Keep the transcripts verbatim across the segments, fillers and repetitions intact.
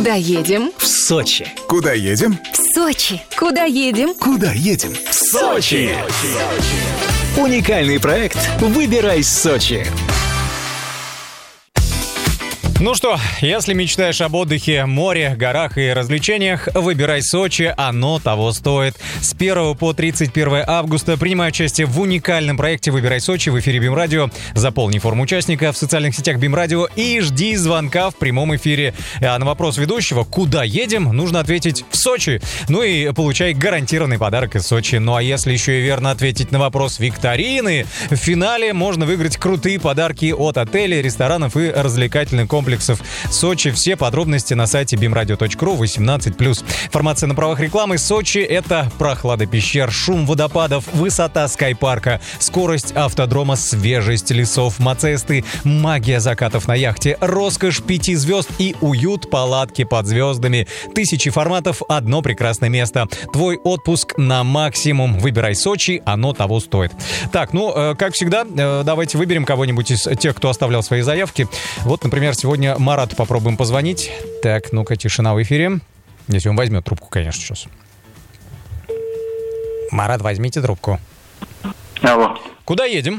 Куда едем? В Сочи. Куда едем? В Сочи. Куда едем? Куда едем? В Сочи. Уникальный проект «Выбирай Сочи». Ну что, если мечтаешь об отдыхе, море, горах и развлечениях, выбирай Сочи, оно того стоит. С первого по тридцать первое августа принимай участие в уникальном проекте «Выбирай Сочи» в эфире БИМ-радио. Заполни форму участника в социальных сетях БИМ-радио и жди звонка в прямом эфире. А на вопрос ведущего «Куда едем?» нужно ответить «В Сочи». Ну и получай гарантированный подарок из Сочи. Ну а если еще и верно ответить на вопрос викторины, в финале можно выиграть крутые подарки от отелей, ресторанов и развлекательных комплексов Сочи. Все подробности на сайте бимрадио точка ру восемнадцать плюс. Информация на правах рекламы. Сочи — это прохлада пещер, шум водопадов, высота скайпарка, скорость автодрома, свежесть лесов, мацесты, магия закатов на яхте, роскошь пяти звезд и уют палатки под звездами. Тысячи форматов, одно прекрасное место. Твой отпуск на максимум. Выбирай Сочи, оно того стоит. Так, ну, как всегда, давайте выберем кого-нибудь из тех, кто оставлял свои заявки. Вот, например, сегодня Марату попробуем позвонить. Так, ну-ка, тишина в эфире. Если он возьмет трубку, конечно, сейчас. Марат, возьмите трубку. Алло. Куда едем?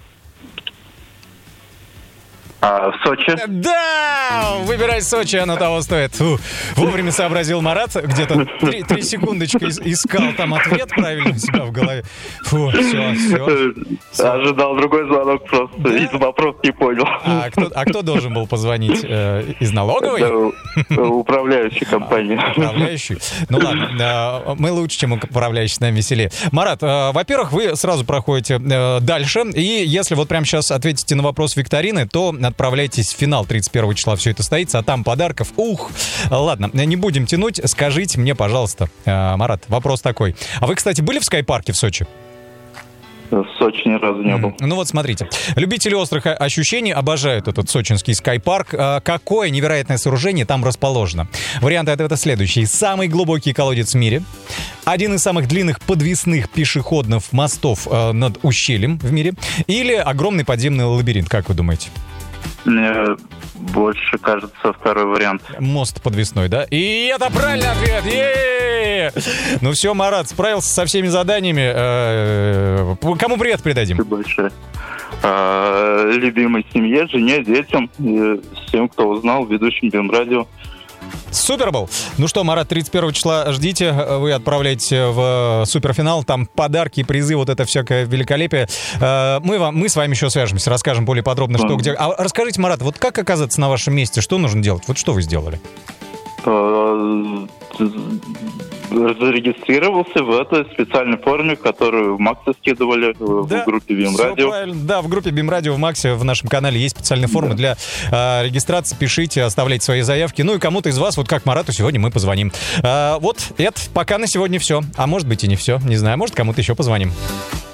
А, в Сочи. Да! Выбирай Сочи, оно того стоит. Фу. Вовремя сообразил Марат. Где-то три, три секундочки искал там ответ правильно у себя в голове. Фу, все, все. все. Ожидал другой звонок просто. Да? Из вопроса не понял. А кто, а кто должен был позвонить? Э, из налоговой? Да, управляющей компании. А, управляющий? Ну ладно, мы лучше, чем управляющий, с нами веселее. Марат, э, во-первых, вы сразу проходите э, дальше. И если вот прямо сейчас ответите на вопрос викторины, то отправляйтесь в финал. Тридцать первого числа все это состоится, а там подарков. Ух! Ладно, не будем тянуть. Скажите мне, пожалуйста, э, Марат, вопрос такой. А вы, кстати, были в скайпарке в Сочи? В Сочи ни разу не был. Mm. Ну вот смотрите. Любители острых ощущений обожают этот сочинский скайпарк. А какое невероятное сооружение там расположено? Варианты ответа следующие. Самый глубокий колодец в мире. Один из самых длинных подвесных пешеходных мостов э, над ущельем в мире. Или огромный подземный лабиринт, как вы думаете? Мне больше кажется второй вариант. Мост подвесной, да? И это правильный ответ! Е-е-е! Ну все, Марат, справился со всеми заданиями. Кому привет передадим? Спасибо большое. А, любимой семье, жене, детям, и всем, кто узнал, ведущим БИМ-радио. Супер был. Ну что, Марат, тридцать первого числа ждите. Вы отправляетесь в суперфинал. Там подарки, призы, вот это всякое великолепие. Мы, вам, мы с вами еще свяжемся, расскажем более подробно, что где. А расскажите, Марат, вот как оказаться на вашем месте? Что нужно делать? Вот что вы сделали? Зарегистрировался в этой специальной форме, которую в Максе скидывали да, в группе БИМ-радио. Да, в группе БИМ-радио в Максе в нашем канале есть специальная форма да. для э, регистрации. Пишите, оставляйте свои заявки. Ну и кому-то из вас, вот как Марату, сегодня мы позвоним. Э, вот, это пока на сегодня все. А может быть и не все, не знаю. Может, кому-то еще позвоним.